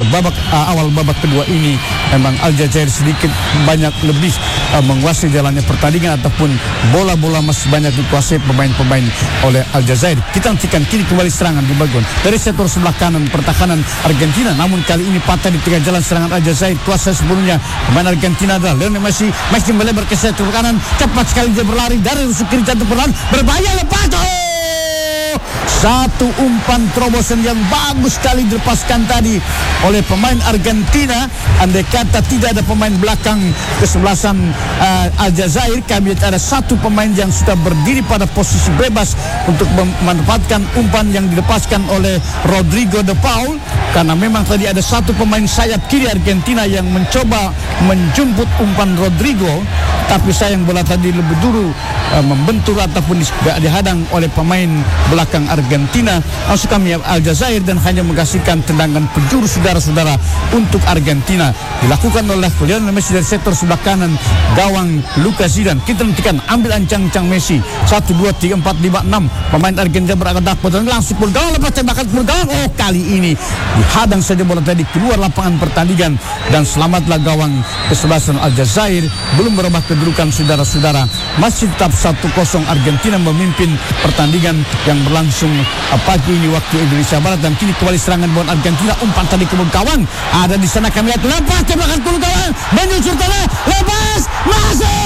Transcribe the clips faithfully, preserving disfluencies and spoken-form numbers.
babak uh, awal babak kedua ini memang Aljazair sedikit banyak lebih uh, menguasai jalannya pertandingan ataupun bola-bola masih banyak dikuasai pemain-pemain oleh Aljazair. Kita nantikan kini kembali serangan di bagian dari sektor sebelah kanan pertahanan Argentina, namun kali ini patah di tengah jalan serangan Aljazair. Kuasa sebelumnya pemain Argentina adalah Lionel Messi. Messi melebar ke sektor kanan, cepat sekali dia berlari dari rusuk kiri jatuh berlari, berbahaya, lepas. Oh! Satu umpan terobosan yang bagus sekali dilepaskan tadi oleh pemain Argentina. Andai kata tidak ada pemain belakang kesebelasan uh, Aljazair, kami ada satu pemain yang sudah berdiri pada posisi bebas untuk memanfaatkan umpan yang dilepaskan oleh Rodrigo de Paul. Karena memang tadi ada satu pemain sayap kiri Argentina yang mencoba menjemput umpan Rodrigo, tapi sayang bola tadi lebih dulu uh, membentur ataupun dihadang oleh pemain belakang Argentina. Langsung kami Aljazair dan hanya menghasilkan tendangan penjuru saudara-saudara untuk Argentina. Dilakukan oleh Lionel Messi dari sektor sebelah kanan gawang Lucas Zidane. Kita nantikan ambil ancang-ancang Messi. Satu, dua, tiga, empat, lima, enam. Pemain Argentina berangkat dan langsung pun gawang lepas tembakan pun gawang. Oh, kali ini dihadang saja bola tadi keluar lapangan pertandingan dan selamatlah gawang kesebelasan Aljazair. Belum berubah kedudukan saudara-saudara. Masih tetap satu kosong Argentina memimpin pertandingan yang berlangsung pagi ini waktu Indonesia Barat. Dan kini kembali serangan bola Argentina. Umpan tadi ke gawang. Ada di sana kami lihat lepas tembakan ke gawang. Menyusul tanah. Lepas. Masuk.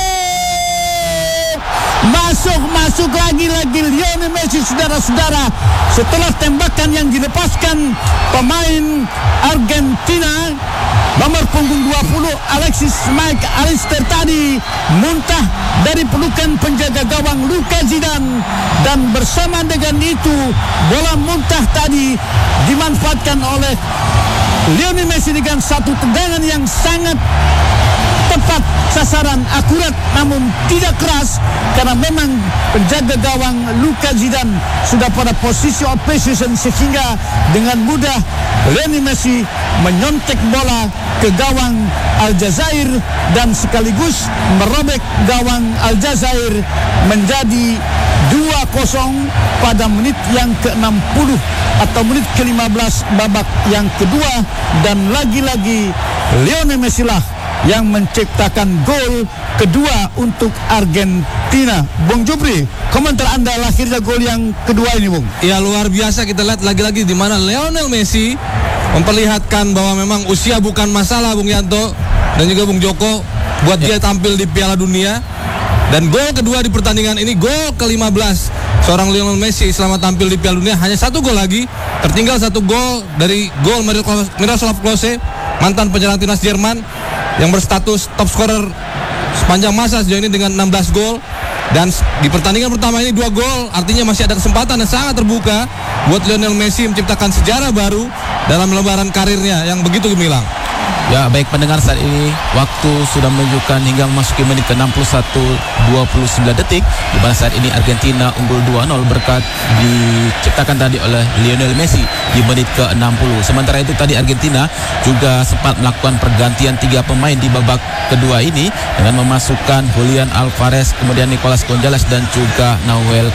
Masuk, masuk lagi-lagi Lionel Messi saudara-saudara. Setelah tembakan yang dilepaskan pemain Argentina nomor punggung dua puluh Alexis Mike Alister tadi muntah dari pelukan penjaga gawang Lucas Zidane, dan bersama dengan itu bola muntah tadi dimanfaatkan oleh Lionel Messi dengan satu tendangan yang sangat tepat sasaran, akurat namun tidak keras, karena memang penjaga gawang Lucas Zidane sudah pada posisi of precision sehingga dengan mudah Lionel Messi menyontek bola ke gawang Aljazair dan sekaligus merobek gawang Aljazair menjadi dua kosong pada menit yang ke enam puluh atau menit ke lima belas babak yang kedua. Dan lagi-lagi Lionel Messi lah yang menciptakan gol kedua untuk Argentina. Bung Jupri, komentar Anda lahirnya gol yang kedua ini, Bung? Ya, luar biasa. Kita lihat lagi-lagi di mana Lionel Messi memperlihatkan bahwa memang usia bukan masalah, Bung Yanto dan juga Bung Joko, buat ya. Dia tampil di Piala Dunia. Dan gol kedua di pertandingan ini, gol ke lima belas seorang Lionel Messi selama tampil di Piala Dunia. Hanya satu gol lagi, tertinggal satu gol dari gol Miroslav Klose, mantan penyerang timnas Jerman yang berstatus top scorer sepanjang masa sejauh ini dengan enam belas gol. Dan di pertandingan pertama ini dua gol, artinya masih ada kesempatan yang sangat terbuka buat Lionel Messi menciptakan sejarah baru dalam lembaran karirnya yang begitu gemilang. Ya, baik pendengar, saat ini waktu sudah menunjukkan hingga memasuki menit ke enam puluh satu dua puluh sembilan detik, di mana saat ini Argentina unggul dua nol berkat diciptakan tadi oleh Lionel Messi di menit ke enam puluh. Sementara itu tadi Argentina juga sempat melakukan pergantian tiga pemain di babak kedua ini dengan memasukkan Julian Alvarez, kemudian Nicolas Gonzalez dan juga Nahuel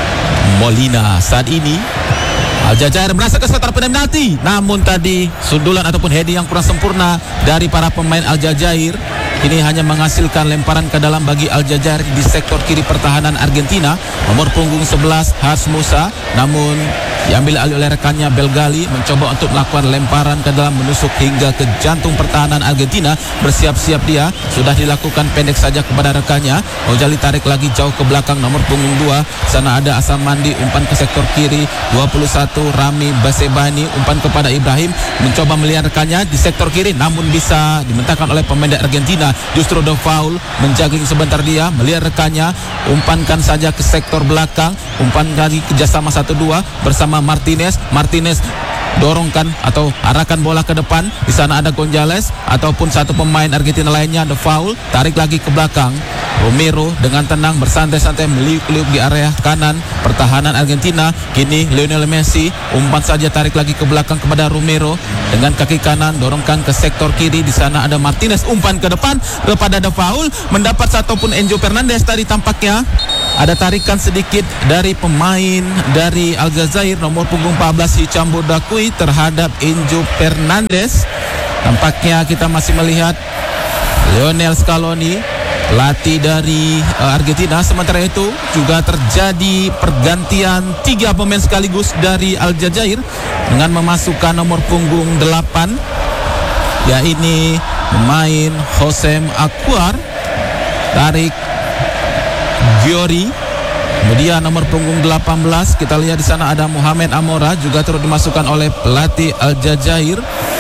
Molina. Saat ini Aljazair merasa ke sekitar penalti, namun tadi sundulan ataupun heading yang kurang sempurna dari para pemain Aljazair ini hanya menghasilkan lemparan ke dalam bagi Aljazair di sektor kiri pertahanan Argentina. Nomor punggung sebelas Hars Musa, namun diambil alih oleh rekannya Belgali, mencoba untuk melakukan lemparan ke dalam menusuk hingga ke jantung pertahanan Argentina. Bersiap-siap dia, sudah dilakukan pendek saja kepada rekannya. Ojali tarik lagi jauh ke belakang nomor punggung dua. Sana ada Asam Mandi, umpan ke sektor kiri dua puluh satu Rami Basebani, umpan kepada Ibrahim, mencoba melihat rekannya di sektor kiri namun bisa dimentahkan oleh pemain Argentina. Justru de foul, menjagging sebentar dia, melihat rekannya, umpankan saja ke sektor belakang, umpan lagi kerjasama satu dua bersama Martinez. Martinez dorongkan atau arahkan bola ke depan. Di sana ada Gonzalez ataupun satu pemain Argentina lainnya, de foul, tarik lagi ke belakang. Romero dengan tenang bersantai-santai meliuk-liuk di area kanan pertahanan Argentina. Kini Lionel Messi umpan saja, tarik lagi ke belakang kepada Romero dengan kaki kanan, dorongkan ke sektor kiri. Di sana ada Martinez, umpan ke depan kepada de foul, mendapat satu pun Enzo Fernandez tadi tampaknya. ada tarikan sedikit dari pemain dari Aljazair nomor punggung empat belas Hicham Bodakui terhadap Enzo Fernandez. Tampaknya kita masih melihat Lionel Scaloni, pelatih dari uh, Argentina. Sementara itu juga terjadi pergantian tiga pemain sekaligus dari Aljazair dengan memasukkan nomor punggung delapan, yakni pemain Hosem Akwar, Tarik Giori. Kemudian nomor punggung delapan belas kita lihat di sana ada Mohamed Amora juga turut dimasukkan oleh pelatih Aljazair.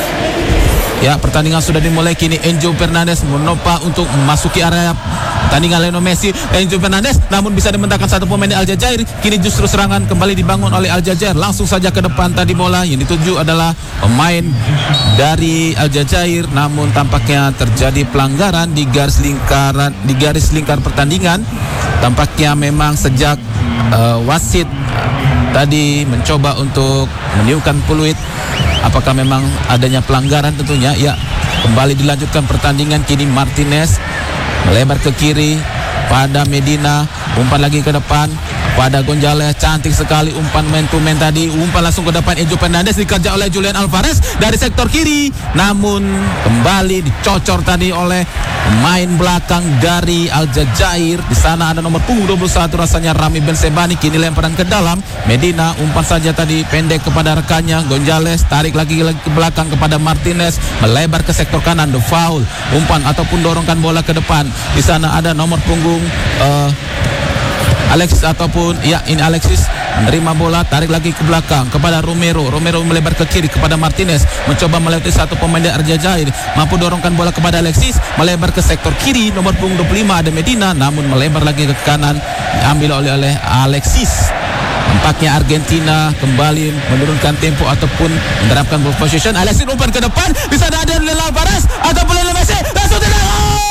Ya, pertandingan sudah dimulai. Kini Enzo Fernandez menopa untuk memasuki area pertandingan Lionel Messi. Enzo Fernandez namun bisa dimentahkan satu pemain di Aljazair. Kini justru serangan kembali dibangun oleh Aljazair. Langsung saja ke depan tadi bola yang dituju adalah pemain dari Aljazair, namun tampaknya terjadi pelanggaran di garis lingkaran di garis lingkar pertandingan. Tampaknya memang sejak uh, wasit tadi mencoba untuk meniupkan peluit. Apakah memang adanya pelanggaran? Tentunya ya. Kembali dilanjutkan pertandingan. Kini Martinez melebar ke kiri pada Medina, umpan lagi ke depan pada Gonzalez. Cantik sekali umpan man to man tadi. Umpan langsung ke depan Enzo Fernandez, dikejar oleh Julian Alvarez dari sektor kiri, namun kembali dicocor tadi oleh pemain belakang dari Aljazair. Di sana ada nomor punggung dua puluh satu rasanya Rami Bensebani. Kini lemparan ke dalam Medina, umpan saja tadi pendek kepada rekannya Gonzalez, tarik lagi lagi ke belakang kepada Martinez, melebar ke sektor kanan. The foul, umpan ataupun dorongkan bola ke depan. Di sana ada nomor punggung uh, Alexis ataupun ya ini Alexis menerima bola, tarik lagi ke belakang kepada Romero. Romero melebar ke kiri kepada Martinez, mencoba melewati satu pemain dari Aljazair, mampu dorongkan bola kepada Alexis, melebar ke sektor kiri. Nomor punggung dua puluh lima ada Medina, namun melebar lagi ke kanan, diambil oleh oleh Alexis. Tampaknya Argentina kembali menurunkan tempo ataupun menerapkan ball position. Alexis umpan ke depan, bisa ada Lionel Alvarez ataupun Lionel Messi, langsung tidak.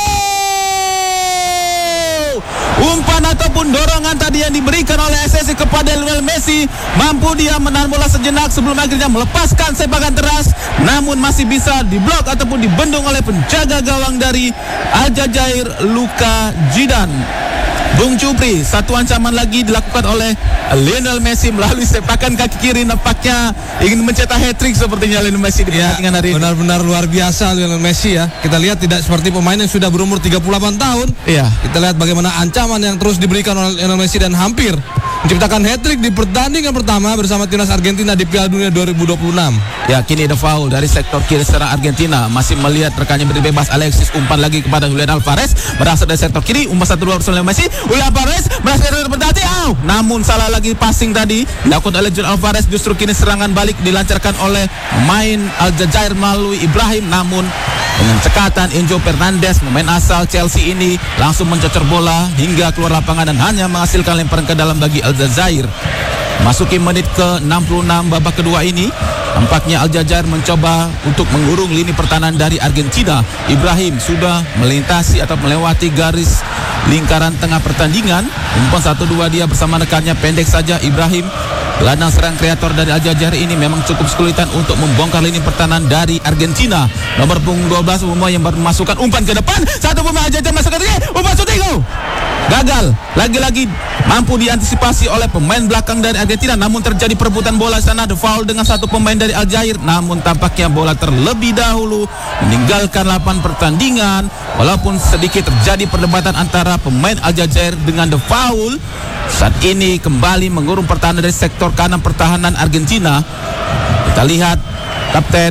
Umpan ataupun dorongan tadi yang diberikan oleh S S I kepada Lionel Messi, mampu dia menahan bola sejenak sebelum akhirnya melepaskan sepakan teras, namun masih bisa diblok ataupun dibendung oleh penjaga gawang dari Aljazair, Luka Zidane. Bung Cupri, satu ancaman lagi dilakukan oleh Lionel Messi melalui sepakan kaki kiri. Nampaknya ingin mencetak hat-trick sepertinya Lionel Messi di pertandingan hari ini. Benar-benar luar biasa Lionel Messi ya. Kita lihat tidak seperti pemain yang sudah berumur tiga puluh delapan tahun. Iya. Kita lihat bagaimana ancaman yang terus diberikan oleh Lionel Messi dan hampir menciptakan hat-trick di pertandingan pertama bersama timnas Argentina di Piala Dunia dua ribu dua puluh enam. Ya, kini ada foul dari sektor kiri serang Argentina. Masih melihat rekannya beri bebas. Alexis umpan lagi kepada Julian Alvarez, berasal dari sektor kiri, umpan satu dua bersama Messi. Julian Alvarez berhasil dari berhati, oh, namun salah lagi passing tadi dilakukan oleh Julian Alvarez. Justru kini serangan balik dilancarkan oleh main Aljazair melalui Ibrahim, namun dengan cekatan Enzo Fernandez, pemain asal Chelsea ini langsung mencocor bola hingga keluar lapangan dan hanya menghasilkan lemparan ke dalam bagi Aljazair. Masuki menit ke enam puluh enam babak kedua ini, tampaknya Aljazair mencoba untuk mengurung lini pertahanan dari Argentina. Ibrahim sudah melintasi atau melewati garis lingkaran tengah pertandingan. Umpan satu dua dia bersama rekannya, pendek saja Ibrahim. Gelandang serang kreator dari Aljazair ini memang cukup kesulitan untuk membongkar lini pertahanan dari Argentina. Nomor punggung dua belas Umar yang bermasukkan umpan ke depan. Satu pemain Aljazair masuk ke tengah, umpan shooting, oh, gagal. Lagi-lagi mampu diantisipasi oleh pemain belakang dari Argentina, namun terjadi perebutan bola sana. The foul dengan satu pemain dari Aljazair, namun tampaknya bola terlebih dahulu meninggalkan lapangan pertandingan. Walaupun sedikit terjadi perdebatan antara pemain Aljazair dengan the foul, saat ini kembali mengurung pertahanan dari sektor kanan pertahanan Argentina. Kita lihat kapten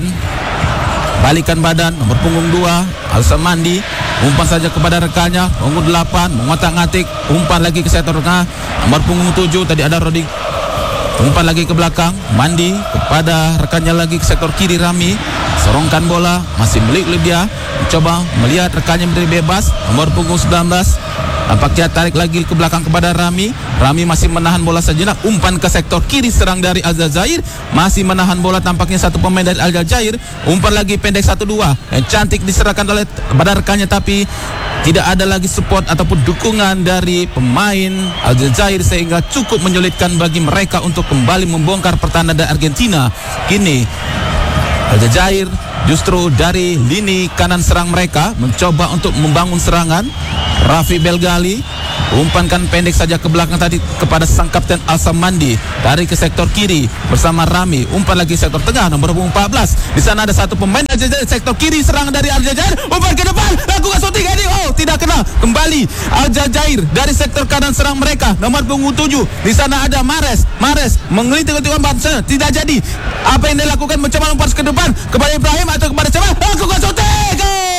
balikan badan nomor punggung dua Alsamandi, umpan saja kepada rekannya punggung delapan, mengotak-ngatik, umpan lagi ke sektor tengah nomor punggung tujuh. Tadi ada Rodi, umpan lagi ke belakang Mandi kepada rekannya lagi ke sektor kiri Rami, sorongkan bola masih milik dia, mencoba melihat rekannya beri bebas nomor punggung sembilan belas. Nampaknya tarik lagi ke belakang kepada Rami. Rami masih menahan bola sejenak. Umpan ke sektor kiri serang dari Aljazair, masih menahan bola tampaknya satu pemain dari Aljazair. Umpan lagi pendek satu dua yang cantik diserahkan oleh pada rekannya, tapi tidak ada lagi support ataupun dukungan dari pemain Aljazair sehingga cukup menyulitkan bagi mereka untuk kembali membongkar pertahanan dari Argentina. Kini Aljazair justru dari lini kanan serang mereka mencoba untuk membangun serangan. Rafi Belgali Umpankan pendek saja ke belakang tadi kepada sang kapten Al-Samandi. Dari ke sektor kiri bersama Rami. Umpan lagi sektor tengah nomor empat belas. Di sana ada satu pemain Al-Jazair sektor kiri, serang dari Al-Jazair. Umpan ke depan, lakukan shooting ini. Oh, tidak kena. Kembali Al-Jazair dari sektor kanan serang mereka. Nomor punggung tujuh. Di sana ada Mares. Mares mengelit-ngelit umpan sana. Tidak jadi. Apa yang dia lakukan? Mencoba lompat ke depan kepada Ibrahim atau kepada siapa? Lakukan shooting. Gol!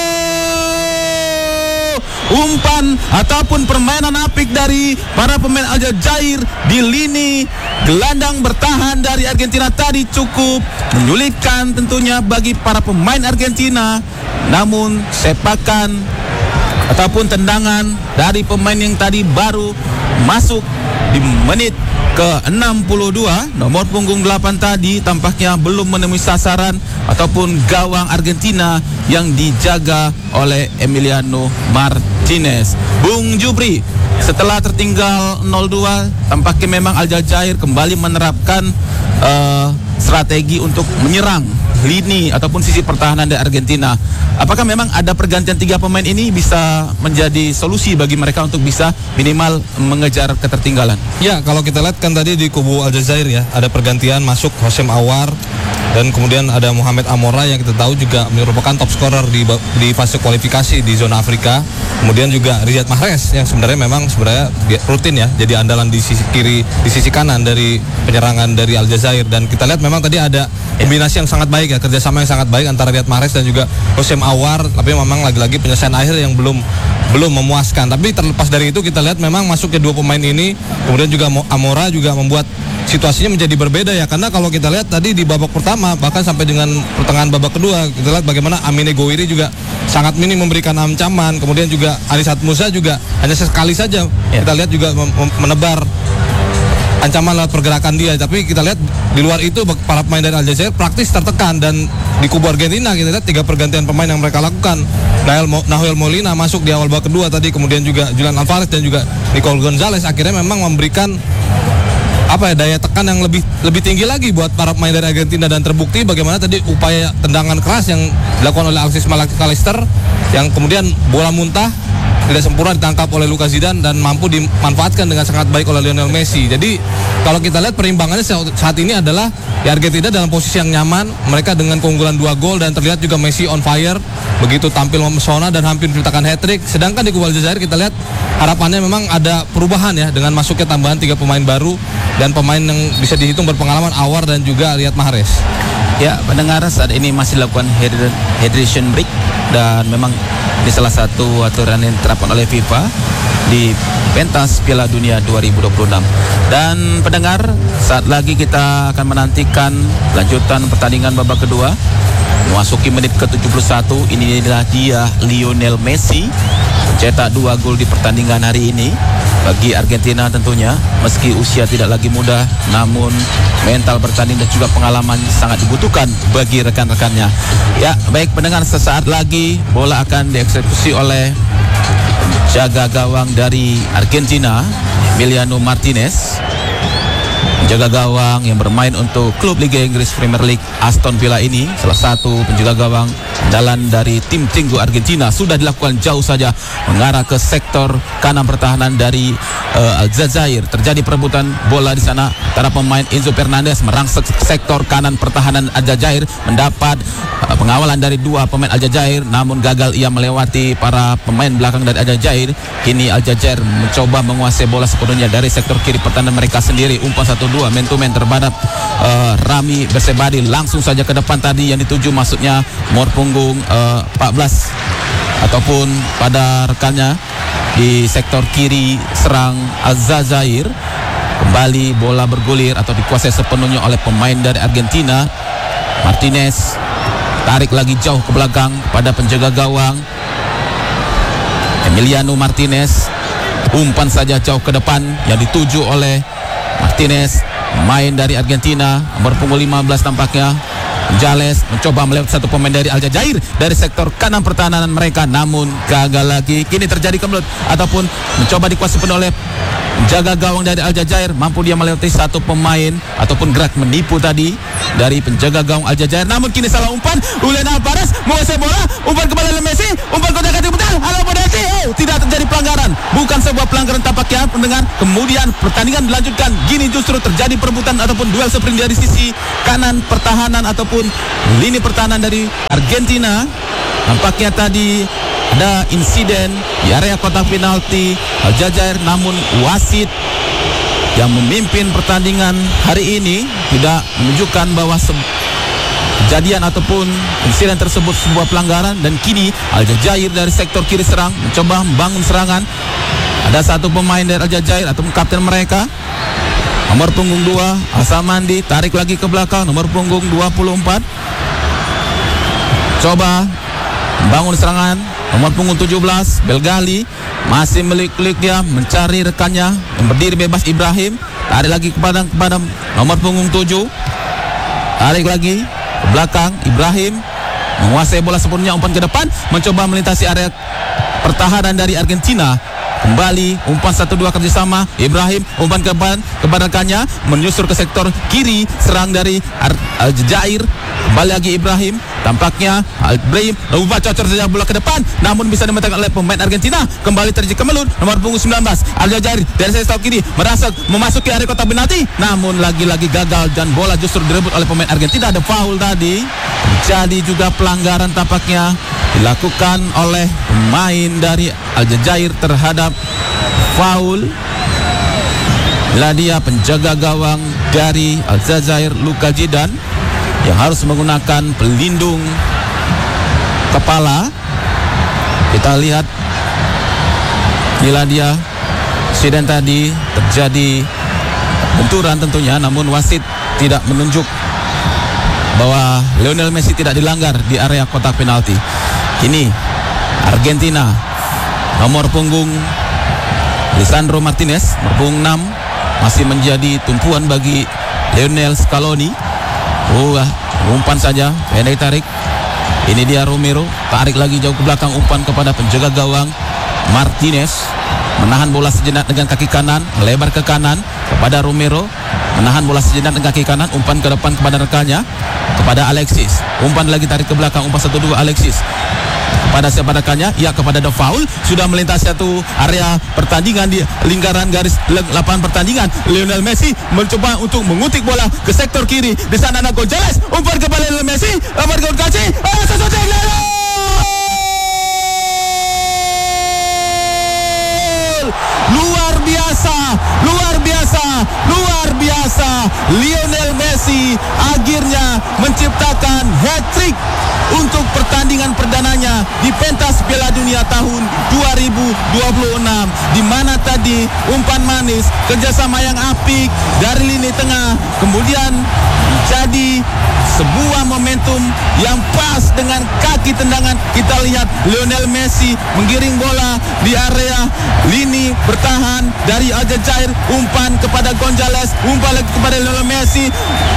Umpan ataupun permainan apik dari para pemain Al-Jazair di lini gelandang bertahan dari Argentina tadi cukup menyulitkan tentunya bagi para pemain Argentina. Namun sepakan ataupun tendangan dari pemain yang tadi baru masuk di menit ke enam puluh dua, nomor punggung delapan tadi tampaknya belum menemui sasaran ataupun gawang Argentina yang dijaga oleh Emiliano Martinez. Bung Jubri, setelah tertinggal nol dua, tampaknya memang Al-Jazair kembali menerapkan uh, strategi untuk menyerang lini ataupun sisi pertahanan dari Argentina. Apakah memang ada pergantian tiga pemain ini bisa menjadi solusi bagi mereka untuk bisa minimal mengejar ketertinggalan? Ya, kalau kita lihat kan tadi di kubu Al-Jazair ya, ada pergantian masuk Hosem Awar dan kemudian ada Mohamed Amora yang kita tahu juga merupakan top scorer di di fase kualifikasi di zona Afrika. Kemudian juga Riyad Mahrez yang sebenarnya memang sebenarnya rutin ya jadi andalan di sisi kiri, di sisi kanan dari penyerangan dari Al-Jazair. Dan kita lihat memang tadi ada kombinasi yang sangat baik ya, kerjasama yang sangat baik antara Riyad Mahrez dan juga Hosem Awar. Tapi memang lagi-lagi penyelesaian akhir yang belum belum memuaskan. Tapi terlepas dari itu kita lihat memang masuknya dua pemain ini, kemudian juga Amora juga membuat situasinya menjadi berbeda ya, karena kalau kita lihat tadi di babak pertama bahkan sampai dengan pertengahan babak kedua kita lihat bagaimana Amine Gouiri juga sangat minim memberikan ancaman. Kemudian juga Arisat Musa juga hanya sekali saja ya. Kita lihat juga menebar ancaman lewat pergerakan dia. Tapi kita lihat di luar itu para pemain dari Al-Jazair praktis tertekan. Dan di kubu Argentina kita lihat tiga pergantian pemain yang mereka lakukan. Nahuel Molina masuk di awal babak kedua tadi, kemudian juga Julian Alvarez dan juga Nicole Gonzalez akhirnya memang memberikan apa ya, daya tekan yang lebih lebih tinggi lagi buat para pemain dari Argentina. Dan terbukti bagaimana tadi upaya tendangan keras yang dilakukan oleh Alexis McAllister yang kemudian bola muntah tidak sempurna ditangkap oleh Lucas Zidane dan mampu dimanfaatkan dengan sangat baik oleh Lionel Messi. Jadi kalau kita lihat perimbangannya saat ini adalah ya Argentina dalam posisi yang nyaman, mereka dengan keunggulan dua gol dan terlihat juga Messi on fire, begitu tampil memesona dan hampir menciptakan hat-trick. Sedangkan di kubu Aljazair kita lihat harapannya memang ada perubahan ya dengan masuknya tambahan tiga pemain baru dan pemain yang bisa dihitung berpengalaman, Awar dan juga Riyad Mahrez. Ya, pendengar, saat ini masih dilakukan hydration break dan memang ini salah satu aturan yang diterapkan oleh FIFA di pentas Piala Dunia dua ribu dua puluh enam. Dan pendengar, saat lagi kita akan menantikan lanjutan pertandingan babak kedua. Memasuki menit ke tujuh puluh satu, ini adalah dia Lionel Messi mencetak dua gol di pertandingan hari ini. Bagi Argentina tentunya, meski usia tidak lagi muda, namun mental bertanding dan juga pengalaman sangat dibutuhkan bagi rekan-rekannya. Ya, baik pendengar, sesaat lagi bola akan dieksekusi oleh jaga gawang dari Argentina, Emiliano Martinez. Penjaga gawang yang bermain untuk klub Liga Inggris Premier League Aston Villa ini, salah satu penjaga gawang andalan dari tim Tinggu Argentina, sudah dilakukan jauh saja mengarah ke sektor kanan pertahanan dari uh, Aljazair. Terjadi perebutan bola di sana antara pemain Enzo Fernandez merangsek sektor kanan pertahanan Aljazair, mendapat uh, pengawalan dari dua pemain Aljazair, namun gagal ia melewati para pemain belakang dari Aljazair. Kini Aljazair mencoba menguasai bola sepenuhnya dari sektor kiri pertahanan mereka sendiri. Umpan satu dua man to man terhadap uh, Rami Bersebadi, langsung saja ke depan tadi yang dituju maksudnya nomor punggung uh, empat belas ataupun pada rekannya di sektor kiri serang Aljazair. Kembali bola bergulir atau dikuasai sepenuhnya oleh pemain dari Argentina. Martinez tarik lagi jauh ke belakang pada penjaga gawang Emiliano Martinez. Umpan saja jauh ke depan yang dituju oleh Martinez, main dari Argentina, nomor punggung lima belas tampaknya. Gonzalez mencoba melewati satu pemain dari Aljazair dari sektor kanan pertahanan mereka, namun gagal lagi. Kini terjadi kemelut ataupun mencoba dikuasai penuh oleh penjaga gawang dari Aljazair. Mampu dia melewati satu pemain ataupun gerak menipu tadi dari penjaga gawang Aljazair, namun kini salah umpan. Julian Alvarez menguasai bola, umpan kembali oleh Messi, umpan kotak kaki putar, halo Messi. Oh, tidak terjadi pelanggaran bukan sebuah pelanggaran tampaknya pendengar. Kemudian pertandingan dilanjutkan. Gini justru terjadi perebutan ataupun duel sprint dari sisi kanan pertahanan ataupun lini pertahanan dari Argentina. Nampaknya tadi ada insiden di area kotak penalti Aljazair, namun wasit yang memimpin pertandingan hari ini tidak menunjukkan bahwa kejadian ataupun insiden tersebut sebuah pelanggaran. Dan kini Aljazair dari sektor kiri serang mencoba membangun serangan. Ada satu pemain dari Aljazair ataupun kapten mereka, nomor punggung dua Asamandi, tarik lagi ke belakang, nomor punggung dua puluh empat coba membangun serangan, nomor punggung tujuh belas Belgali masih melik-lik dia mencari rekannya yang berdiri bebas Ibrahim. Tarik lagi kepada kepada nomor punggung tujuh, tarik lagi ke belakang Ibrahim menguasai bola sepenuhnya, umpan ke depan, mencoba melintasi area pertahanan dari Argentina. Kembali umpan satu dua kerjasama Ibrahim, umpan ke depan kepada rekannya, menyusur ke sektor kiri serang dari Aljazair. Kembali lagi Ibrahim, tampaknya Ibrahim lupa cocor saja bola ke depan, namun bisa dimenangkan oleh pemain Argentina. Kembali terjadi kemelut nomor punggung sembilan belas Aljazair dari sektor kiri merasuk memasuki area kotak penalti, namun lagi-lagi gagal dan bola justru direbut oleh pemain Argentina. Ada foul tadi, jadi juga pelanggaran tampaknya dilakukan oleh pemain dari Aljazair terhadap foul. Inilah dia penjaga gawang dari Aljazair, Luka Jidan, yang harus menggunakan pelindung kepala. Kita lihat, inilah dia insiden tadi, terjadi benturan tentunya, namun wasit tidak menunjuk bahwa Lionel Messi tidak dilanggar di area kotak penalti. Kini Argentina, nomor punggung Lisandro Martinez, nomor punggung enam, masih menjadi tumpuan bagi Lionel Scaloni. Oh, umpan saja, pendek tarik. Ini dia Romero, tarik lagi jauh ke belakang, umpan kepada penjaga gawang Martinez, menahan bola sejenak dengan kaki kanan, melebar ke kanan kepada Romero, menahan bola sejenak dengan kaki kanan, umpan ke depan kepada rekannya, kepada Alexis, umpan lagi tarik ke belakang, umpan satu dua Alexis kepada siapa rekannya? Ya, kepada The Foul. Sudah melintasi satu area pertandingan di lingkaran garis lapangan pertandingan. Lionel Messi mencoba untuk mengutik bola ke sektor kiri. Di sana ada Gonzalez, umpan kepada Lionel Messi, umpan ke Kaci. Oh, sesuatu luar biasa, luar biasa, luar biasa. Lionel Messi akhirnya menciptakan hat-trick untuk pertandingan perdananya di pentas Piala Dunia tahun dua ribu dua puluh enam, di mana tadi umpan manis, kerjasama yang apik dari lini tengah, kemudian jadi sebuah momentum yang pas dengan kaki tendangan. Kita lihat Lionel Messi menggiring bola di area lini bertahan dari Aljazair, umpan kepada Gonzalez, umpan lagi kepada Lionel Messi.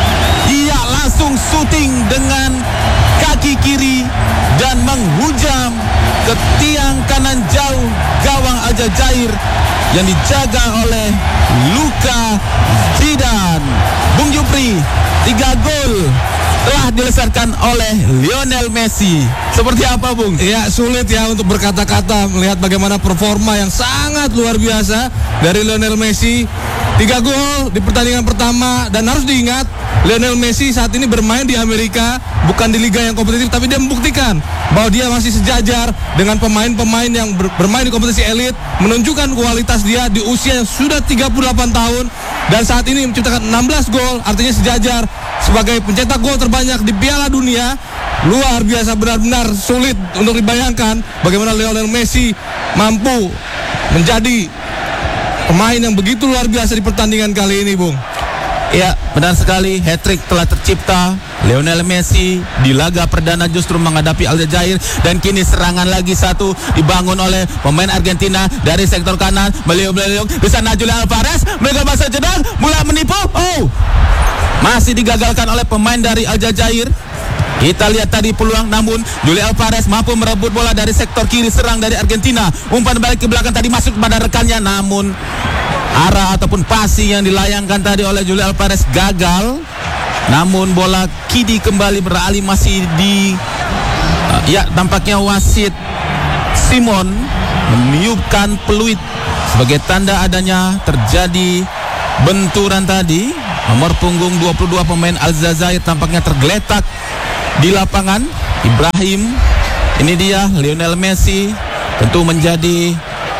Ia langsung syuting dengan kaki kiri dan menghujam ke tiang kanan jauh gawang Aljazair yang dijaga oleh Luka Jidan. Bung Jupri, tiga gol telah dilesarkan oleh Lionel Messi. Seperti apa, Bung? Ya, sulit ya untuk berkata-kata melihat bagaimana performa yang sangat luar biasa dari Lionel Messi. Tiga gol di pertandingan pertama, dan harus diingat Lionel Messi saat ini bermain di Amerika, bukan di liga yang kompetitif, tapi dia membuktikan bahwa dia masih sejajar dengan pemain-pemain yang ber- bermain di kompetisi elit, menunjukkan kualitas dia di usia yang sudah tiga puluh delapan tahun, dan saat ini menciptakan enam belas gol, artinya sejajar sebagai pencetak gol terbanyak di Piala Dunia. Luar biasa, benar-benar sulit untuk dibayangkan bagaimana Lionel Messi mampu menjadi pemain yang begitu luar biasa di pertandingan kali ini, Bung. Ya, benar sekali, hat-trick telah tercipta. Lionel Messi di laga perdana justru menghadapi Aljazair, dan kini serangan lagi satu dibangun oleh pemain Argentina dari sektor kanan. Beliau-beliau di sana Julian Alvarez, mereka masa jeda, mulai menipu. Oh, masih digagalkan oleh pemain dari Aljazair. Kita lihat tadi peluang, namun Julian Alvarez mampu merebut bola dari sektor kiri serang dari Argentina. Umpan balik ke belakang tadi masuk kepada rekannya, namun arah ataupun pasi yang dilayangkan tadi oleh Julian Alvarez gagal. Namun bola kini kembali beralih masih di uh, ya tampaknya wasit Simon meniupkan peluit sebagai tanda adanya terjadi benturan tadi. Nomor punggung dua puluh dua pemain Aljazair tampaknya tergeletak di lapangan. Ibrahim, ini dia Lionel Messi, tentu menjadi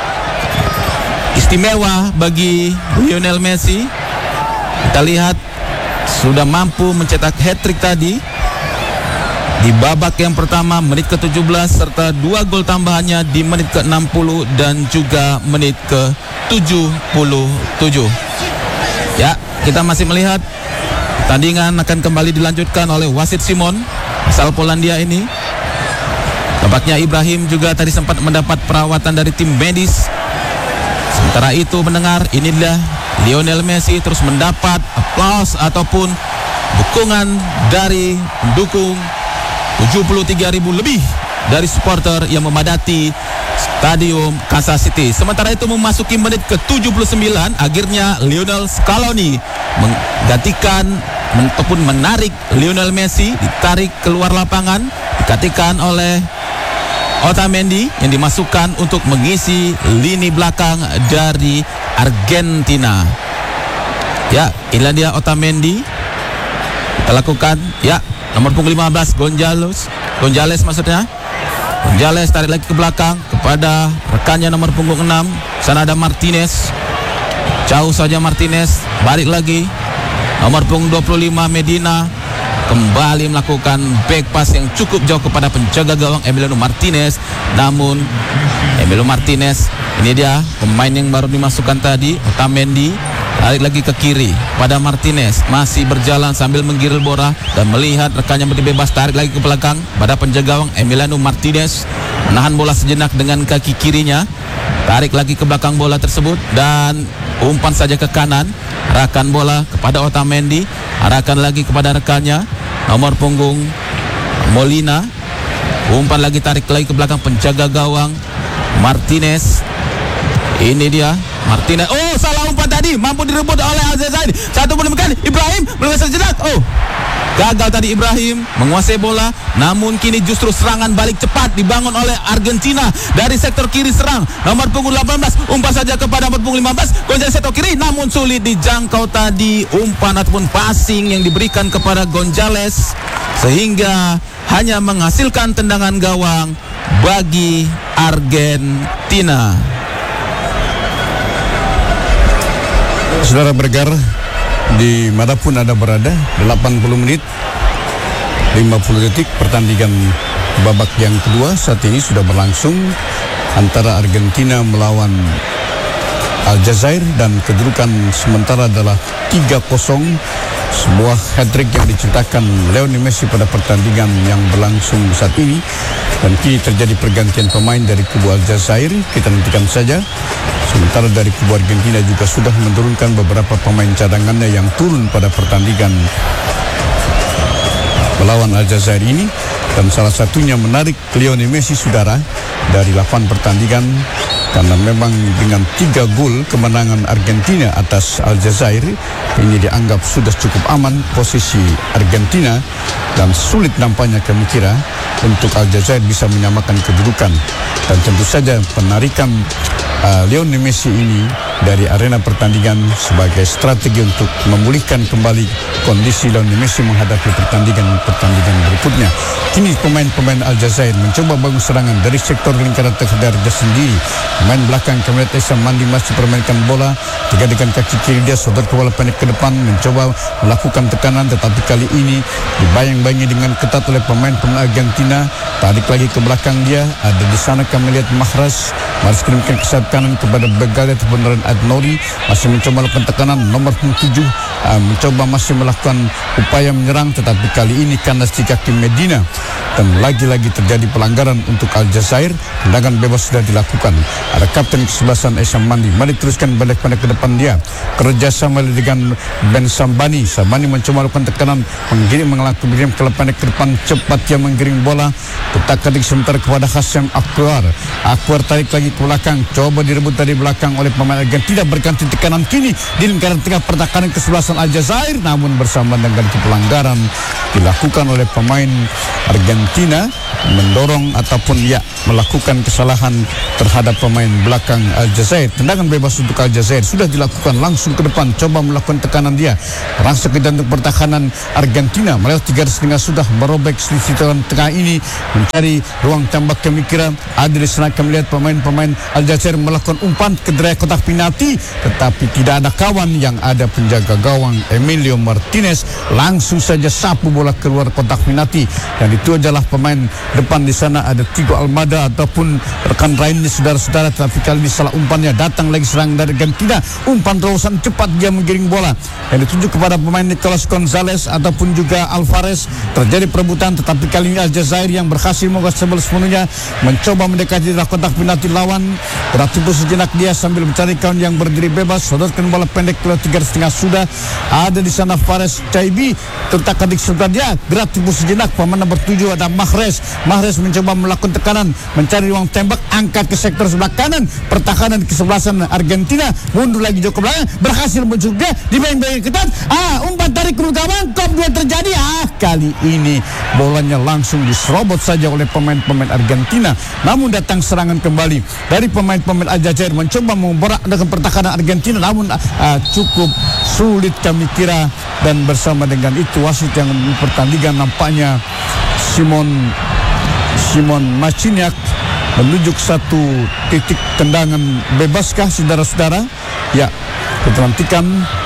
istimewa bagi Lionel Messi. Kita lihat sudah mampu mencetak hat-trick tadi di babak yang pertama menit ke tujuh belas serta dua gol tambahannya di menit ke enam puluh dan juga menit ke tujuh puluh tujuh. Ya, kita masih melihat pertandingan akan kembali dilanjutkan oleh wasit Simon asal Polandia ini. Tampaknya Ibrahim juga tadi sempat mendapat perawatan dari tim medis. Sementara itu mendengar inilah Lionel Messi terus mendapat aplaus ataupun dukungan dari pendukung tujuh puluh tiga ribu lebih dari supporter yang memadati Stadium Kansas City. Sementara itu memasuki menit ke tujuh puluh sembilan, akhirnya Lionel Scaloni menggantikan ataupun menarik Lionel Messi, ditarik keluar lapangan, digantikan oleh Otamendi yang dimasukkan untuk mengisi lini belakang dari Argentina. Ya, inilah dia Otamendi. Kita lakukan, ya, nomor punggung lima belas Gonzales, Gonzales maksudnya. Gonzales tarik lagi ke belakang kepada rekannya nomor punggung enam. Sana ada Martinez. Jauh saja Martinez, balik lagi. Nomor punggung dua puluh lima Medina kembali melakukan back pass yang cukup jauh kepada penjaga gawang Emiliano Martinez. Namun Emiliano Martinez, ini dia pemain yang baru dimasukkan tadi, Otamendi, tarik lagi ke kiri pada Martinez, masih berjalan sambil menggiril bola dan melihat rekannya berdiri bebas, tarik lagi ke belakang pada penjaga gawang Emiliano Martinez, menahan bola sejenak dengan kaki kirinya, tarik lagi ke belakang bola tersebut dan umpan saja ke kanan, arahkan bola kepada Otamendi, arahkan lagi kepada rekannya nomor punggung Molina, umpan lagi, tarik lagi ke belakang penjaga gawang Martinez. Ini dia Martinez. Oh, salah umpan tadi, mampu direbut oleh Aljazair. Satu pun demikian, Ibrahim belum sejenak. Oh, gagal tadi Ibrahim menguasai bola. Namun kini justru serangan balik cepat dibangun oleh Argentina dari sektor kiri serang. Nomor punggung delapan belas, umpan saja kepada nomor punggung lima belas. Gonzales sektor kiri, namun sulit dijangkau tadi umpan ataupun passing yang diberikan kepada Gonzales, sehingga hanya menghasilkan tendangan gawang bagi Argentina. Saudara bergar, dimanapun Anda berada, delapan puluh menit lima puluh detik pertandingan babak yang kedua saat ini sudah berlangsung antara Argentina melawan Aljazair dan kedudukan sementara adalah tiga kosong. Sebuah hat-trick yang diciptakan Lionel Messi pada pertandingan yang berlangsung saat ini, dan kini terjadi pergantian pemain dari kubu Aljazair. Kita nantikan saja. Sementara dari kubu Argentina juga sudah menurunkan beberapa pemain cadangannya yang turun pada pertandingan melawan Aljazair ini, dan salah satunya menarik Lionel Messi, saudara, dari delapan pertandingan, karena memang dengan tiga gol kemenangan Argentina atas Aljazair ini dianggap sudah cukup aman posisi Argentina, dan sulit nampaknya kami kira untuk Aljazair bisa menyamakan kedudukan. Dan tentu saja penarikan uh, Lionel Messi ini dari arena pertandingan sebagai strategi untuk memulihkan kembali kondisi Lionel Messi menghadapi pertandingan-pertandingan berikutnya. Kini pemain-pemain Aljazair mencoba bangun serangan dari sektor lingkaran tengah dari dia sendiri. Pemain belakang kami lihat Esa Mandi masih permainkan bola, tiga dengan kaki kiri dia sodor ke bola pendek ke depan, mencoba melakukan tekanan, tetapi kali ini dibayang-bayangi dengan ketat oleh pemain-pemain Argentina. Tarik lagi ke belakang dia, ada di sana kami lihat Mahrez, harus kirimkan ke sayap kanan kepada Begalia ataupun Adnori, masih mencoba melakukan tekanan. Nomor tujuh uh, mencoba masih melakukan upaya menyerang, tetapi kali ini karena si kaki Medina, dan lagi-lagi terjadi pelanggaran untuk Aljazair. Tendangan bebas sudah dilakukan. Ada kapten kesebelasan Esa Mandi, mari teruskan balik pendek ke depan dia, kerjasama dengan Ben Sambani. Sambani mencoba melakukan tekanan, menggiring mengirim ke pendek ke depan, cepat dia menggiring bola, letak ketik sementara kepada Hasyam Akwar. Akwar tarik lagi ke belakang, coba direbut dari belakang oleh pemain Argentina, berganti tekanan kini di lingkaran tengah pertahanan kesebelasan Aljazair, namun bersama dengan pelanggaran dilakukan oleh pemain Argentina mendorong ataupun ya melakukan kesalahan terhadap pemain belakang Aljazair. Tendangan bebas untuk Aljazair sudah dilakukan langsung ke depan, coba melakukan tekanan dia, rangsek ke jantung pertahanan Argentina melewati garis tengah, sudah merobek selisih tengah ini, mencari ruang tembak. Kami kira ada di sana, kami lihat pemain-pemain Aljazair melakukan umpan ke daerah kotak penalti, tetapi tidak ada kawan, yang ada penjaga gawang Emilio Martinez langsung saja sapu bola keluar kotak penalti. Dan itu adalah pemain depan di sana, ada Tigo Almada ataupun rekan lainnya saudara-saudara, tetapi kali ini salah umpannya. Datang lagi serang dari Argentina, umpan terobosan cepat, dia menggiring bola yang dituju kepada pemain Nicolas Gonzalez ataupun juga Alvarez. Terjadi perebutan, tetapi kali ini Aljazair yang berhasil menguasai sepenuhnya, mencoba mendekati daerah kotak penalti lawan. Berarti sejenak dia sambil mencari kawan yang berdiri bebas, sodorkan bola pendek ke tiga setengah. Sudah ada di sana Fares Chaibi, tertakat di sebelah dia, gerak tipu sejenak. Pemain nomor tujuh ada Mahrez. Mahrez mencoba melakukan tekanan, mencari ruang tembak, angkat ke sektor sebelah kanan, pertahanan kesebelasan Argentina, mundur lagi jauh ke belakang, berhasil mencoba dibayang-bayang ketat. Ah, umpan tarik ke gawang, kop dua terjadi. Ah, kali ini bolanya langsung diserobot saja oleh pemain-pemain Argentina. Namun datang serangan kembali dari pemain-pemain Aljazair, mencoba memberak dengan pertahanan Argentina, namun uh, cukup sulit kami kira. Dan bersama dengan itu wasit yang pertandingan nampaknya Simon Simon Maciniak menunjuk satu titik tendangan bebaskah saudara-saudara? Ya, kita nantikan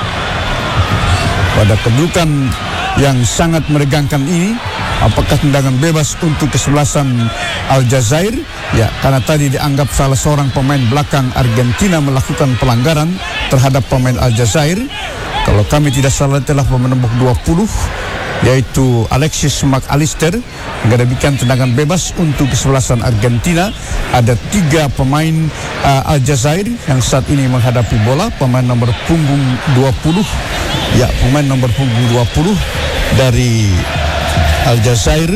pada kedudukan yang sangat meregangkan ini, apakah tendangan bebas untuk kesebelasan Aljazair? Ya, karena tadi dianggap salah seorang pemain belakang Argentina melakukan pelanggaran terhadap pemain Aljazair. Kalau kami tidak salah telah pemain nomor dua puluh, yaitu Alexis McAllister. Hingga demikian tendangan bebas untuk kesebelasan Argentina. Ada tiga pemain uh, Aljazair yang saat ini menghadapi bola. Pemain nomor punggung dua puluh, ya, pemain nomor punggung dua puluh dari Aljazair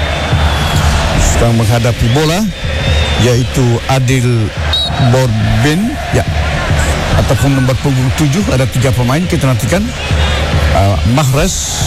sedang menghadapi bola, yaitu Adil Borben, ya, ataupun nomor punggung tujuh. Ada tiga pemain, kita nantikan. uh, Mahrez.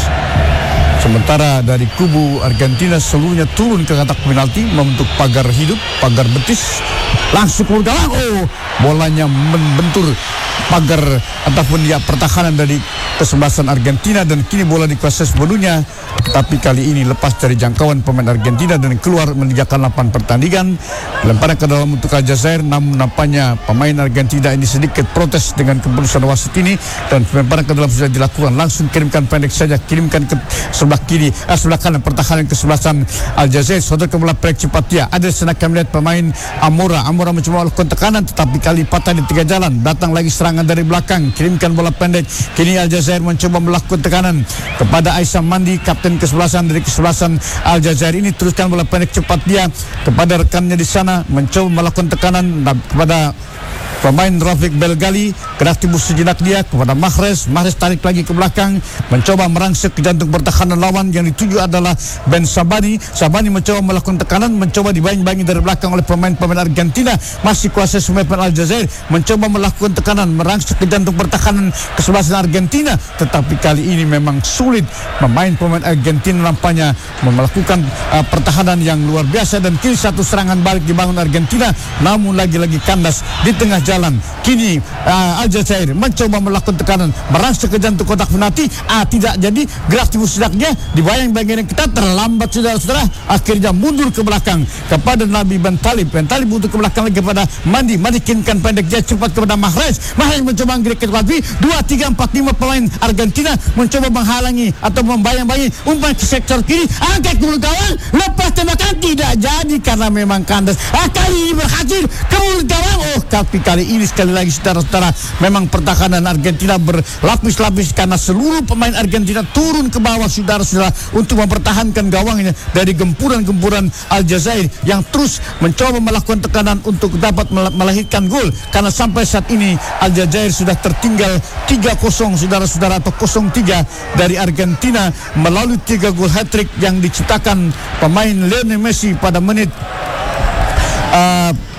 Sementara dari kubu Argentina seluruhnya turun ke kotak penalti membentuk pagar hidup, pagar betis, langsung ke gawang. Oh, bolanya membentur pagar ataupun ya pertahanan dari kesebelasan Argentina, dan kini bola dikuasai sepenuhnya. Tapi kali ini lepas dari jangkauan pemain Argentina dan keluar meninggalkan lapangan pertandingan. Lemparan ke dalam untuk Aljazair, namun nampaknya pemain Argentina ini sedikit protes dengan keputusan wasit ini, dan lemparan ke dalam sudah dilakukan. Langsung kirimkan pendek saja, kirimkan ke sebelah kiri, eh, sebelah kanan pertahanan kesebelasan Aljazair. Saudara bola pendek cepat dia. Ada sana kami lihat pemain Amora. Amora mencoba melakukan tekanan, tetapi kali patah di tengah jalan. Datang lagi serangan dari belakang, kirimkan bola pendek. Kini Aljazair mencoba melakukan tekanan kepada Aisam Mandi, kapten kesebelasan dari kesebelasan Aljazair ini. Teruskan bola pendek cepat dia kepada rekannya di sana, mencoba melakukan tekanan kepada pemain Rafiq Belgali. Gerak timbul sejenak dia kepada Mahrez. Mahrez tarik lagi ke belakang, mencoba merangsek ke jantung pertahanan lawan yang dituju adalah Ben Sabani. Sabani mencoba melakukan tekanan, mencoba dibayang-bayangi dari belakang oleh pemain-pemain Argentina. Masih kuasa semua pemain Aljazair, mencoba melakukan tekanan, merangsek ke jantung pertahanan kesebelasan Argentina. Tetapi kali ini memang sulit. Pemain-pemain Argentina nampaknya melakukan uh, pertahanan yang luar biasa, dan kini satu serangan balik dibangun Argentina, namun lagi-lagi kandas di tengah jalan. Kini uh, Aljazair mencoba melakukan tekanan, merangsek ke jantung kotak penalti. Ah, tidak jadi. Gerak timbul sedaknya dibayang-bayang yang kita terlambat saudara-saudara. Akhirnya mundur ke belakang kepada Nabi Ben Talib. Ben Talib mundur ke belakang lagi kepada Mandi. Mandi kinkan pendek dia cepat kepada Mahrez. Mahrez mencoba menggerak ke belakang. Dua, tiga, empat, lima pemain Argentina mencoba menghalangi atau membayang-bayangi umpan ke sektor kiri. Angkat ke gawang, lepas tembakan, tidak jadi karena memang kandas. Ah, kali ini berhasil ke gawang. Oh, tapi kali ini sekali lagi saudara-saudara, memang pertahanan Argentina berlapis-lapis karena seluruh pemain Argentina turun ke bawah saudara-saudara untuk mempertahankan gawangnya dari gempuran-gempuran Aljazair yang terus mencoba melakukan tekanan untuk dapat melahirkan gol. Karena sampai saat ini Aljazair sudah tertinggal tiga kosong saudara-saudara, atau kosong tiga dari Argentina melalui tiga gol hat-trick yang diciptakan pemain Lionel Messi pada menit uh,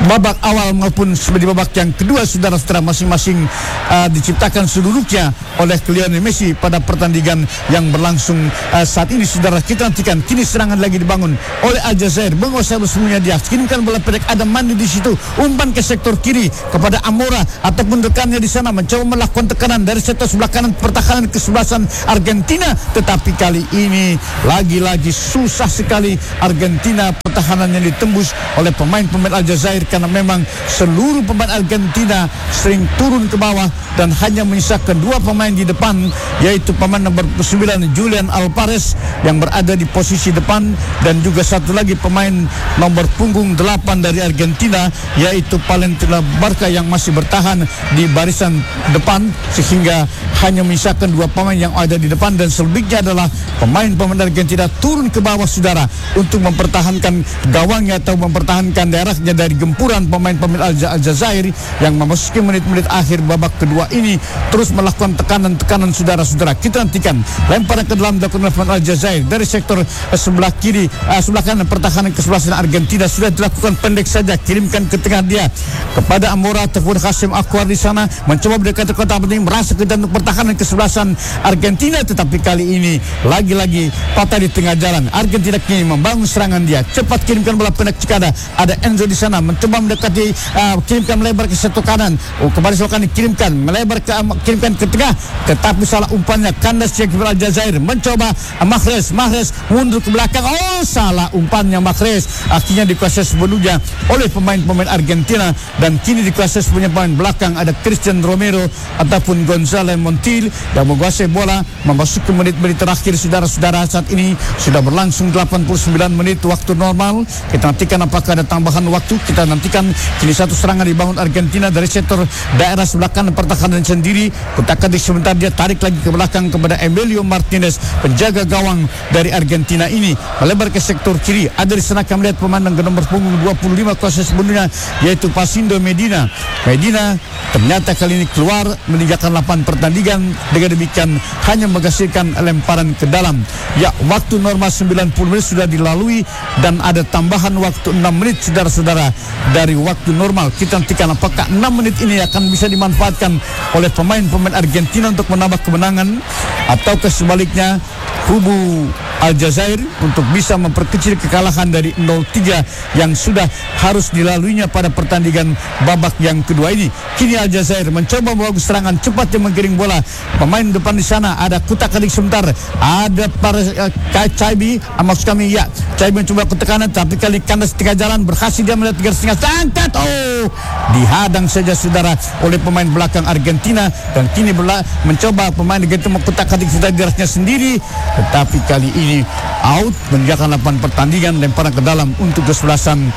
babak awal maupun di babak yang kedua, saudara-saudara, masing-masing uh, diciptakan seluruhnya oleh Lionel Messi pada pertandingan yang berlangsung uh, saat ini, saudara. Kita nantikan kini serangan lagi dibangun oleh Aljazair, menguasai semuanya dia, kirimkan bola pendek, ada Mandi di situ, umpan ke sektor kiri kepada Amora ataupun rekannya di sana, mencoba melakukan tekanan dari sektor sebelah kanan pertahanan kesebelasan Argentina, tetapi kali ini lagi-lagi susah sekali Argentina pertahanannya ditembus oleh pemain-pemain Aljazair, karena memang seluruh pemain Argentina sering turun ke bawah dan hanya menyisakan dua pemain di depan, yaitu pemain nomor sembilan Julian Alvarez yang berada di posisi depan, dan juga satu lagi pemain nomor punggung delapan dari Argentina, yaitu Valentina Barca yang masih bertahan di barisan depan, sehingga hanya menyisakan dua pemain yang ada di depan, dan selebihnya adalah pemain-pemain Argentina turun ke bawah, saudara, untuk mempertahankan gawangnya atau mempertahankan daerahnya dari gempuran pemain-pemain Aljazair yang memasuki menit-menit akhir babak kedua ini terus melakukan tekanan-tekanan, saudara-saudara. Kita nantikan lemparan ke dalam dilakukan oleh pemain Aljazair dari sektor uh, sebelah kiri, uh, sebelah kanan pertahanan kesebelasan Argentina sudah dilakukan pendek saja, kirimkan ke tengah dia kepada Amora ataupun Hasim Akwar di sana, mencoba mendekati kotak penting, merasa kejar untuk pertahanan kesebelasan Argentina, tetapi kali ini lagi-lagi patah di tengah jalan. Argentina kini membangun serangan dia, cepat kirimkan bola pendek jika ada ada Enzo di sana, mencoba mendekati, uh, kirimkan melebar ke sektor kanan, oh, kepada sektor kanan kirimkan melebar ke uh, kirimkan ke tengah, tetapi salah umpannya. Kandas yang kepada Aljazair mencoba, uh, Mahrez Mahrez mundur ke belakang, oh salah umpannya Mahrez, akhirnya dikuasai sepenuhnya oleh pemain-pemain Argentina, dan kini dikuasai sepenuhnya pemain belakang, ada Christian Romero ataupun Gonzalo Montiel yang menguasai bola memasuki menit-menit terakhir, saudara-saudara. Saat ini sudah berlangsung delapan puluh sembilan menit waktu normal. Kita nantikan apakah ada tambahan waktu. Kita nantikan kini satu serangan dibangun Argentina dari sektor daerah sebelah kanan pertahanan sendiri. Kutak-katik sebentar dia tarik lagi ke belakang kepada Emilio Martinez, penjaga gawang dari Argentina ini, melebar ke sektor kiri. Ada di sana kami lihat pemandang ke nomor punggung dua puluh lima kuasa sebenarnya, yaitu Pasindo Medina. Medina ternyata kali ini keluar meninggalkan lapangan pertandingan, dengan demikian hanya menghasilkan lemparan ke dalam. Ya, waktu normal sembilan puluh menit sudah dilalui dan ada tambahan waktu enam menit, saudara-saudara, dari waktu normal. Kita nantikan apakah enam menit ini akan bisa dimanfaatkan oleh pemain-pemain Argentina untuk menambah kemenangan, atau sebaliknya kubu Aljazair untuk bisa memperkecil kekalahan dari nol tiga yang sudah harus dilaluinya pada pertandingan babak yang kedua ini. Kini Aljazair mencoba membawa serangan cepat yang menggiring bola. Pemain depan di sana ada kutak-katik sebentar, ada para uh, Caibi, maksud kami ya, Caibi mencoba ke tekanan, tapi kali kandas tengah jalan berhasil dia melihat tiga setengah angkat, oh dihadang saja, saudara, oleh pemain belakang Argentina, dan kini bola mencoba pemain Argentina kutak-katik sudah dirasnya sendiri, tetapi kali ini out, meninggalkan lapangan pertandingan. Lemparan ke dalam untuk kesebelasan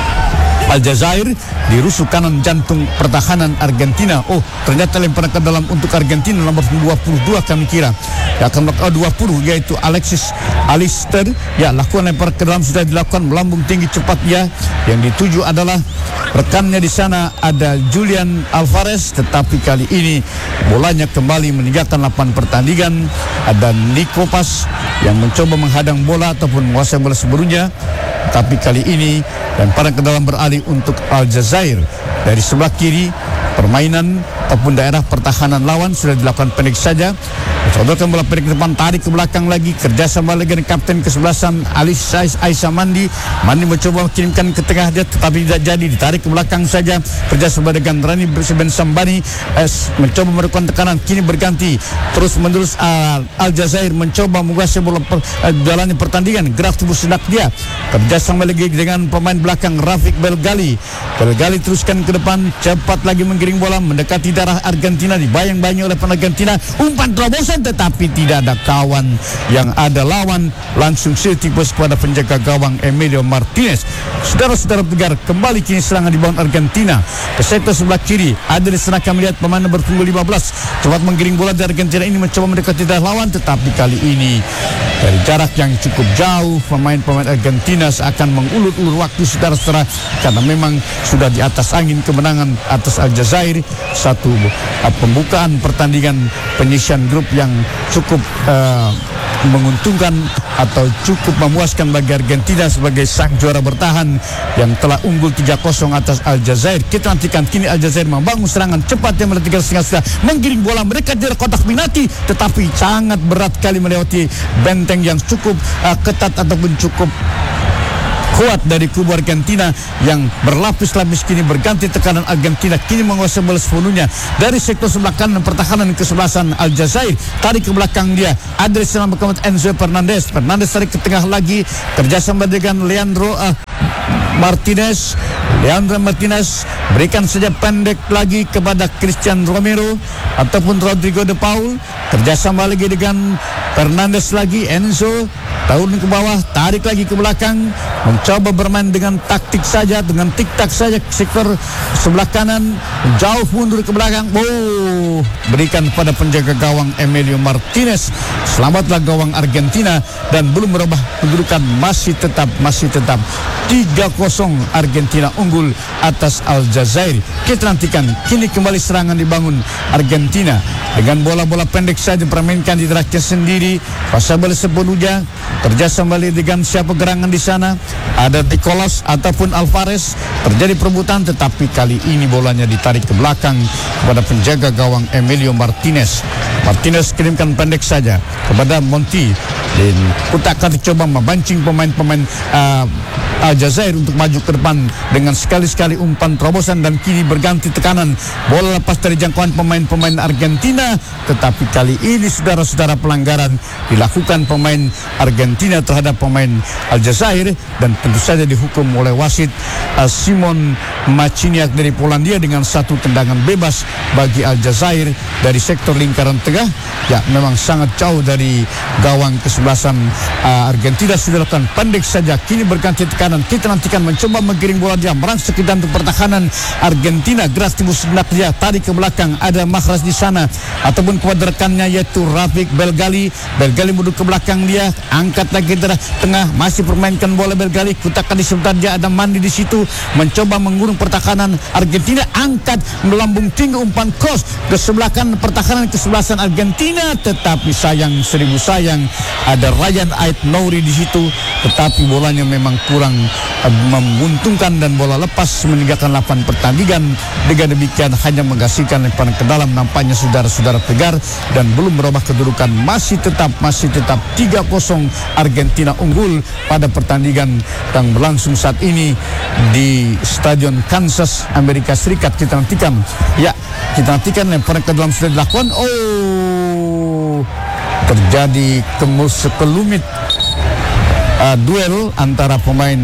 Aljazair di rusuk kanan jantung pertahanan Argentina. Oh, ternyata lemparan ke dalam untuk Argentina nomor dua puluh dua kami kira ya, akan oh, dua puluh, yaitu Alexis Alister. Ya, lakukan lemparan ke dalam sudah dilakukan, melambung tinggi cepat ya. Yang dituju adalah rekannya di sana, ada Julian Alvarez, tetapi kali ini bolanya kembali meninggalkan lapangan pertandingan. Ada Nico Pas yang mencoba menghadang bola ataupun menguasai bola sebelumnya, tapi kali ini lemparan ke dalam beralih untuk Aljazair. Dari sebelah kiri permainan ataupun daerah pertahanan lawan sudah dilakukan pendek saja. Sodorkan bola pendek ke depan, tarik ke belakang lagi, kerjasama lagi dengan kapten kesebelasan Alice Aisyah Mandi. Mandi mencoba kirimkan ke tengah dia, tetapi tidak jadi, ditarik ke belakang saja. Kerjasama dengan Rani Ben Sambani, eh, mencoba melakukan tekanan. Kini berganti terus menerus, uh, Aljazair mencoba menguasai bola per, uh, jalannya pertandingan, gerak tubuh senak dia. Kerjasama lagi dengan pemain belakang Rafiq Belgali. Belgali teruskan ke depan, cepat lagi menggiring bola mendekati darah Argentina, dibayang-bayangi oleh pemain Argentina. Umpan terobosan tetapi tidak ada kawan, yang ada lawan langsung setipus kepada penjaga gawang Emilio Martinez. Saudara-saudara pendengar, kembali kini serangan dibangun Argentina ke sektor sebelah kiri. Ada di sana kami lihat pemain nomor punggung lima belas cepat menggiring bola dari Argentina ini, mencoba mendekati darah lawan, tetapi kali ini dari jarak yang cukup jauh pemain-pemain Argentina seakan mengulur-ulur waktu, saudara-saudara, karena memang sudah di atas angin kemenangan atas Aljazair. Satu uh, pembukaan pertandingan penyisian grup yang cukup uh, menguntungkan atau cukup memuaskan bagi Argentina sebagai sang juara bertahan yang telah unggul tiga kosong atas Aljazair. Kita nantikan kini Aljazair membangun serangan cepat yang meletakkan setengah menggiring bola mereka di kotak penalti, tetapi sangat berat kali melewati benteng yang cukup uh, ketat ataupun cukup kuat dari kubu Argentina yang berlapis-lapis. Kini berganti tekanan Argentina, kini menguasai bola sepenuhnya dari sektor sebelah kanan pertahanan kesebelasan Aljazair. Tarik ke belakang dia, ada serangan berkemat Enzo Fernandez. Fernandez tarik ke tengah lagi, kerjasama dengan Leandro uh, Martinez. Leandro Martinez berikan saja pendek lagi kepada Christian Romero ataupun Rodrigo de Paul. Kerjasama lagi dengan Fernandez lagi, Enzo turun ke bawah, tarik lagi ke belakang, mencoba bermain dengan taktik saja, dengan tik-tak saja sektor sebelah kanan, jauh mundur ke belakang. Oh, berikan pada penjaga gawang Emilio Martinez. Selamatlah gawang Argentina dan belum merubah kedudukan, masih tetap masih tetap tiga kosong Argentina unggul atas Aljazair. Kita nantikan kini kembali serangan dibangun Argentina dengan bola-bola pendek saja permainkan di terakhir sendiri. Pasal bola sepenuhnya kerjasama dengan siapa gerangan di sana, ada Nicolas ataupun Alvarez. Terjadi perebutan, tetapi kali ini bolanya ditarik ke belakang kepada penjaga gawang Emilio Martinez. Martinez kirimkan pendek saja kepada Monti dan Kutaka dicoba membancing pemain-pemain uh, Aljazair untuk maju ke depan dengan sekali-sekali umpan terobosan, dan kini berganti tekanan. Bola lepas dari jangkauan pemain-pemain Argentina, tetapi kali ini saudara-saudara pelanggaran dilakukan pemain Argentina terhadap pemain Aljazair dan tentu saja dihukum oleh wasit uh, Simon Maciniak dari Polandia dengan satu tendangan bebas bagi Aljazair dari sektor lingkaran tengah. Ya, memang sangat jauh dari gawang kesebelasan uh, Argentina. Sudah lakukan pendek saja, kini berganti tekanan. Kita nantikan mencoba menggiring bola dia merangsek ke dalam pertahanan Argentina. Geras timbul sejenak dia, tarik ke belakang, ada Mahrez di sana ataupun kepada rekannya yaitu Rafik Belgali. Belgali mundur ke belakang dia, angkat lagi ke tengah, masih permainkan bola Belgali. Kutakan di sebentar dia, ada Mandi di situ mencoba mengurung pertahanan Argentina, angkat melambung tinggi umpan cross ke sebelah kanan pertahanan kesebelasan Argentina, tetapi sayang seribu sayang ada Ryan Ait-Nouri di situ, tetapi bolanya memang kurang uh, menguntungkan dan bola lepas meninggalkan lapangan pertandingan. Dengan demikian hanya menghasilkan lemparan ke dalam. Nampaknya saudara-saudara tegar dan belum merubah kedudukan, masih tetap masih tetap tiga kosong Argentina unggul pada pertandingan yang berlangsung saat ini di Stadion Kansas Amerika Serikat. Kita nantikan ya kita nantikan lemparan ke dalam sudah dilakukan. Oh, terjadi kemus sekelumit uh, duel antara pemain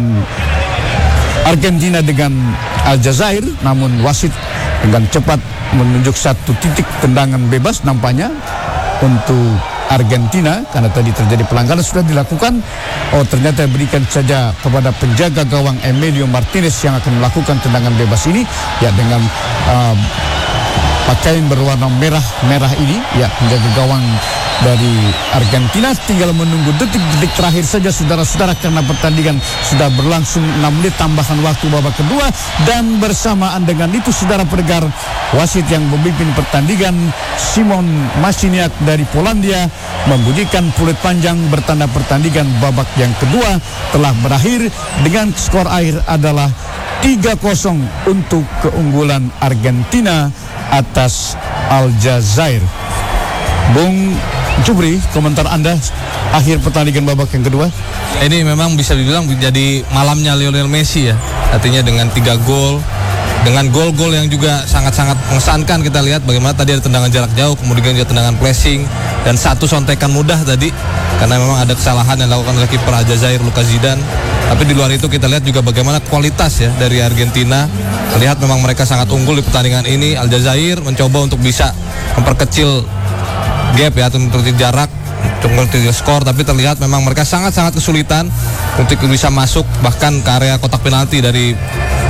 Argentina dengan Aljazair, namun wasit dengan cepat menunjuk satu titik tendangan bebas nampaknya untuk Argentina karena tadi terjadi pelanggaran sudah dilakukan. Oh, ternyata berikan saja kepada penjaga gawang Emilio Martinez yang akan melakukan tendangan bebas ini ya dengan uh, pakaian berwarna merah-merah ini ya, penjaga gawang dari Argentina tinggal menunggu detik-detik terakhir saja saudara-saudara karena pertandingan sudah berlangsung enam menit tambahan waktu babak kedua, dan bersamaan dengan itu saudara pendengar, wasit yang memimpin pertandingan Simon Maciniak dari Polandia membunyikan peluit panjang bertanda pertandingan babak yang kedua telah berakhir dengan skor akhir adalah tiga kosong untuk keunggulan Argentina atas Aljazair. Bung Jubri, komentar Anda akhir pertandingan babak yang kedua? Ini memang bisa dibilang menjadi malamnya Lionel Messi ya. Artinya dengan tiga gol, dengan gol-gol yang juga sangat-sangat mengesankan. Kita lihat bagaimana tadi ada tendangan jarak jauh, kemudian juga tendangan flashing, dan satu sontekan mudah tadi karena memang ada kesalahan yang dilakukan oleh kiper Aljazair Lucas Zidane. Tapi di luar itu kita lihat juga bagaimana kualitas ya dari Argentina. Lihat memang mereka sangat unggul di pertandingan ini. Aljazair mencoba untuk bisa memperkecil gap ya, atau memperkecil jarak untuk memperkecil skor, tapi terlihat memang mereka sangat-sangat kesulitan untuk bisa masuk bahkan ke area kotak penalti dari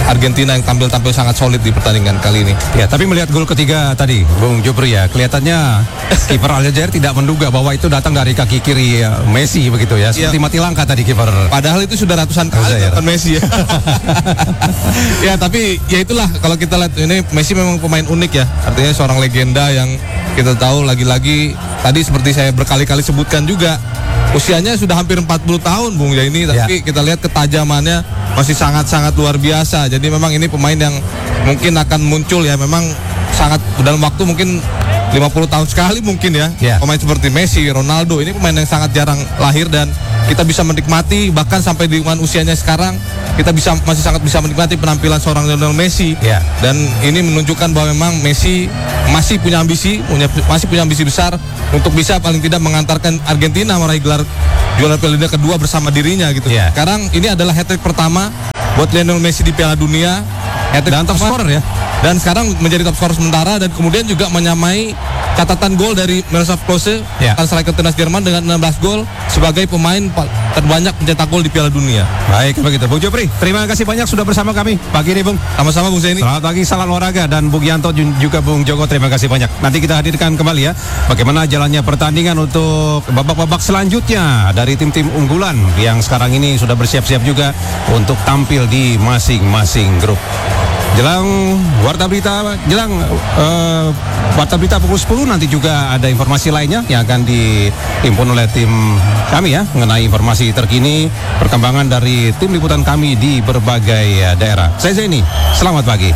Argentina yang tampil-tampil sangat solid di pertandingan kali ini. Ya, tapi melihat gol ketiga tadi, Bung Jupri ya, kelihatannya kiper Aljazair tidak menduga bahwa itu datang dari kaki kiri ya, Messi begitu ya. Seperti Ya. mati langkah tadi kiper. Padahal itu sudah ratusan kali Aljazair. nonton Messi ya. Ya, tapi ya itulah kalau kita lihat ini Messi memang pemain unik ya. Artinya seorang legenda yang kita tahu lagi-lagi tadi seperti saya berkali-kali sebutkan juga usianya sudah hampir empat puluh tahun Bung ya ini, tapi Ya. kita lihat ketajamannya masih sangat-sangat luar biasa. Jadi memang ini pemain yang mungkin akan muncul ya, memang sangat dalam waktu mungkin lima puluh tahun sekali mungkin ya. Ya. Pemain seperti Messi, Ronaldo ini pemain yang sangat jarang lahir dan kita bisa menikmati bahkan sampai di dengan usianya sekarang kita bisa masih sangat bisa menikmati penampilan seorang Lionel Messi. Ya. Dan ini menunjukkan bahwa memang Messi masih punya ambisi, punya masih punya ambisi besar untuk bisa paling tidak mengantarkan Argentina meraih gelar juara Piala Dunia kedua bersama dirinya gitu. Ya. Sekarang ini adalah hat-trick pertama buat Lionel Messi di Piala Dunia. Hat-trick Dan top pertama. scorer ya. Dan sekarang menjadi top skor sementara dan kemudian juga menyamai catatan gol dari Miroslav Klose, Ya. mantan striker timnas Jerman dengan enam belas gol sebagai pemain pa- terbanyak pencetak gol di Piala Dunia. Baik, begitu. Bung Jupri, terima kasih banyak sudah bersama kami pagi ini, Bung. Sama-sama Bung Zaini. Selamat pagi, salam olahraga. Dan Bung Yanto jun- juga Bung Joko, terima kasih banyak. Nanti kita hadirkan kembali ya bagaimana jalannya pertandingan untuk babak-babak selanjutnya dari tim-tim unggulan yang sekarang ini sudah bersiap-siap juga untuk tampil di masing-masing grup. Jelang warta berita, jelang eh, warta berita pukul sepuluh nanti juga ada informasi lainnya yang akan dihimpun oleh tim kami ya mengenai informasi terkini perkembangan dari tim liputan kami di berbagai eh, daerah. Saya Zaini, selamat pagi.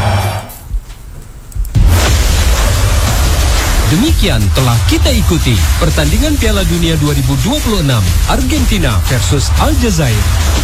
Demikian telah kita ikuti pertandingan Piala Dunia dua ribu dua puluh enam Argentina versus Aljazair.